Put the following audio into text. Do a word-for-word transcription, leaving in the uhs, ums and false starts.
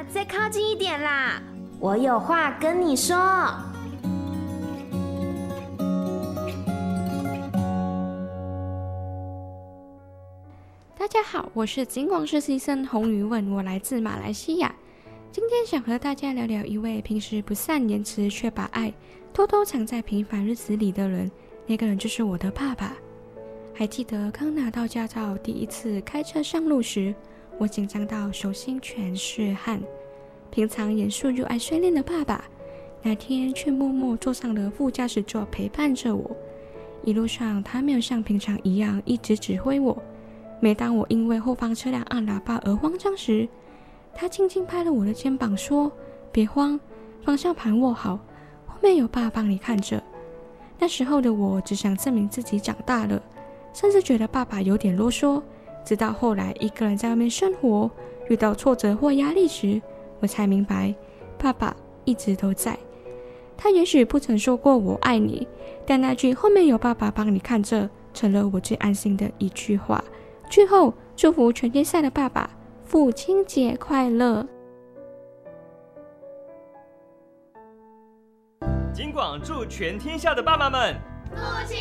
再靠近一点啦，我有话跟你说。 大家好，我是金广实习生洪宇文，我来自马来西亚。今天想和大家聊聊一位平时不善言辞，却把爱偷偷藏在平凡日子里的人，那个人就是我的爸爸。还记得刚拿到驾照第一次开车上路时，我紧张到手心全是汗。平常严肃又爱训练的爸爸，那天却默默坐上了副驾驶座陪伴着我。一路上他没有像平常一样一直指挥我，每当我因为后方车辆按喇叭而慌张时，他轻轻拍了我的肩膀说：别慌，方向盘握好，后面有爸帮你看着。那时候的我只想证明自己长大了，甚至觉得爸爸有点啰嗦。直到后来一个人在外面生活，遇到挫折或压力时，我才明白爸爸一直都在。他也许不曾说过我爱你，但那句后面有爸爸帮你看着成了我最安心的一句话。最后祝福全天下的爸爸父亲节快乐。 金广祝全天下的爸爸们父亲